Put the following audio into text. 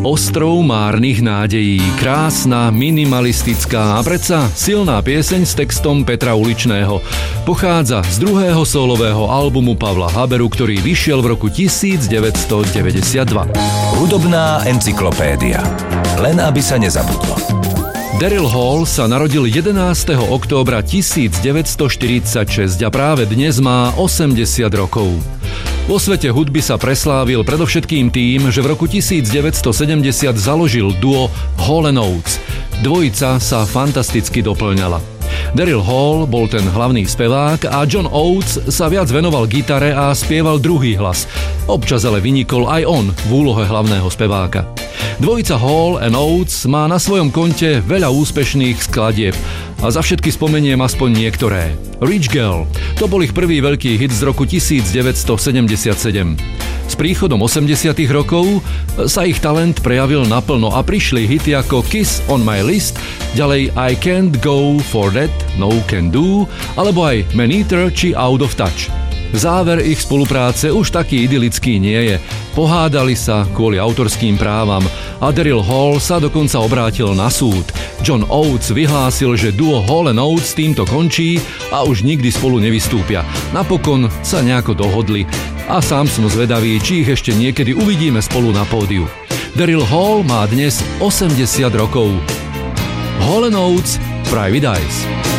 Ostrov márnych nádejí, krásna, minimalistická a predsa silná pieseň s textom Petra Uličného. Pochádza z druhého solového albumu Pavla Haberu, ktorý vyšiel v roku 1992. Hudobná encyklopédia. Len aby sa nezabudlo. Daryl Hall sa narodil 11. októbra 1946 a práve dnes má 80 rokov. Vo svete hudby sa preslávil predovšetkým tým, že v roku 1970 založil duo Hall & Oates. Dvojica sa fantasticky doplňala. Daryl Hall bol ten hlavný spevák a John Oates sa viac venoval gitare a spieval druhý hlas. Občas ale vynikol aj on v úlohe hlavného speváka. Dvojica Hall & Oates má na svojom konte veľa úspešných skladieb a za všetky spomeniem aspoň niektoré. Rich Girl, to bol ich prvý veľký hit z roku 1977. S príchodom 80. rokov sa ich talent prejavil naplno a prišli hity ako Kiss on My List, ďalej I Can't Go For That, No Can Do, alebo aj Man-Eater či Out of Touch. Záver ich spolupráce už taký idylický nie je. Pohádali sa kvôli autorským právam a Daryl Hall sa dokonca obrátil na súd. John Oates vyhlásil, že duo Hall & Oates týmto končí a už nikdy spolu nevystúpia. Napokon sa nejako dohodli a sám som zvedavý, či ich ešte niekedy uvidíme spolu na pódiu. Daryl Hall má dnes 80 rokov. Hall & Oates, Private Eyes.